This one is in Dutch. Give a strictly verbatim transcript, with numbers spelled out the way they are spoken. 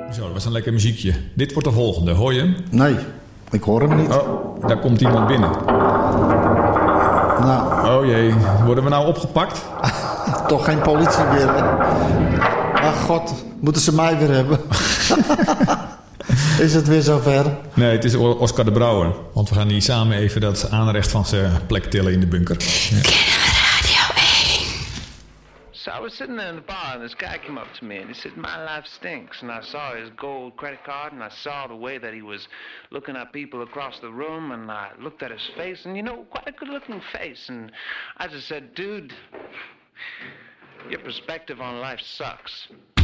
Zo, dat was een lekker muziekje. Dit wordt de volgende, hoor je hem? Nee, ik hoor hem niet. Oh, daar komt iemand binnen. Nou. Oh jee, worden we nou opgepakt? Toch geen politie meer, hè? Ach god, moeten ze mij weer hebben? Is het weer zover? Nee, het is Oscar de Brouwer. Want we gaan hier samen even dat aanrecht van zijn plek tillen in de bunker. Ja. So I was sitting there in the bar and this guy came up to me and he said, "My life stinks." And I saw his gold credit card and I saw the way that he was looking at people across the room and I looked at his face and, you know, quite a good looking face. And I just said, "Dude, your perspective on life sucks."